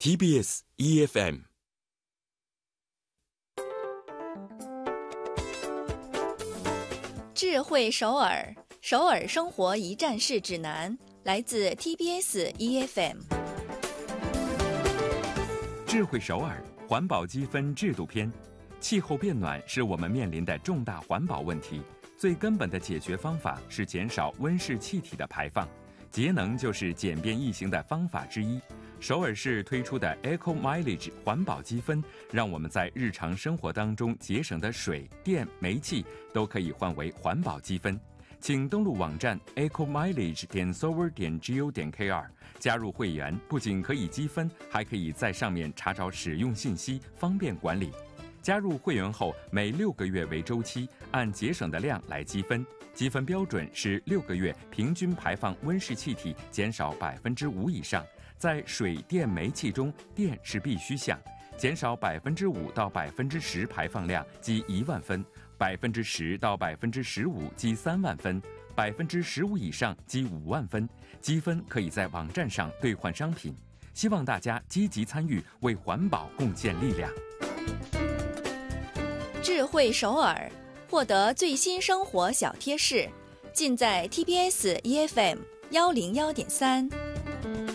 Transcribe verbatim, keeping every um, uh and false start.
T B S E F M。 智慧首尔，首尔生活一站式指南，来自 T B S E F M。 智慧首尔环保积分制度篇。气候变暖是我们面临的重大环保问题，最根本的解决方法是减少温室气体的排放，节能就是简便易行的方法之一。首尔市推出的 Eco Mileage 环保积分，让我们在日常生活当中节省的水电煤气都可以换为环保积分。请登录网站 eco mileage 点 s o v e r 点 go 点 k r 加入会员，不仅可以积分，还可以在上面查找使用信息，方便管理。加入会员后，每六个月为周期，按节省的量来积分。积分标准是六个月平均排放温室气体减少百分之五以上，在水电煤气中，电是必须项，减少百分之五到百分之十排放量积一万分，百分之十到百分之十五积三万分，百分之十五以上积五万分。积分可以在网站上兑换商品。希望大家积极参与，为环保贡献力量。 智慧首尔，获得最新生活小贴士，尽在 T B S E F M 幺零幺点三。